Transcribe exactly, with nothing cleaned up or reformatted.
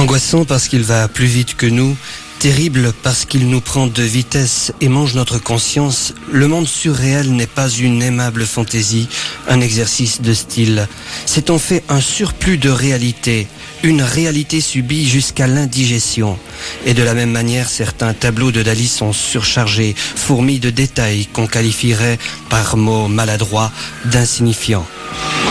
Angoissant parce qu'il va plus vite que nous, terrible parce qu'il nous prend de vitesse et mange notre conscience, le monde surréel n'est pas une aimable fantaisie, un exercice de style. C'est en fait un surplus de réalité, une réalité subie jusqu'à l'indigestion. Et de la même manière, certains tableaux de Dali sont surchargés, fourmis de détails qu'on qualifierait par mots maladroits d'insignifiants.